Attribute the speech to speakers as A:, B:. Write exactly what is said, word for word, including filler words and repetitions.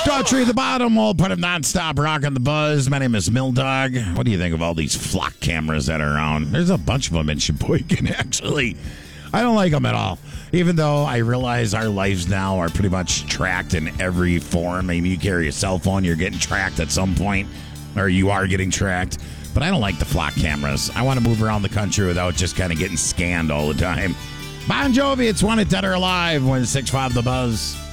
A: Daughtry at the bottom. We'll put him nonstop rocking the buzz. My name is Mildog. What do you think of all these flock cameras that are around? There's a bunch of them in Sheboygan, actually. I don't like them at all. Even though I realize our lives now are pretty much tracked in every form. I mean, you carry a cell phone, you're getting tracked at some point, or you are getting tracked. But I don't like the flock cameras. I want to move around the country without just kind of getting scanned all the time. Bon Jovi, it's Wanted Dead or Alive, one six five The Buzz.